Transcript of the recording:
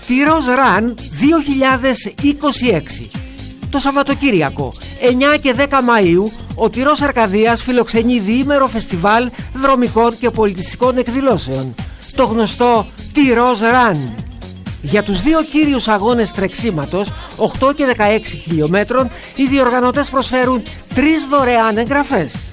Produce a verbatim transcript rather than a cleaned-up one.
Τυρός Run δύο χιλιάδες είκοσι έξι. Το Σαββατοκύριακο εννιά και δέκα Μαΐου ο Τυρός Αρκαδίας φιλοξενεί διήμερο φεστιβάλ δρομικών και πολιτιστικών εκδηλώσεων, το γνωστό Τυρός Run. Για τους δύο κύριους αγώνες τρεξίματος, οκτώ και δεκαέξι χιλιόμετρων, οι διοργανωτές προσφέρουν τρεις δωρεάν εγγραφές.